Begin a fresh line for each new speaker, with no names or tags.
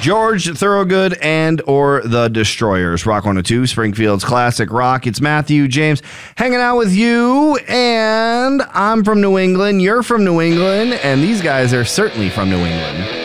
George Thorogood and or the Destroyers. Rock 102, Springfield's classic rock. It's Matthew James hanging out with you, and I'm from New England. You're from New England, and these guys are certainly from New England.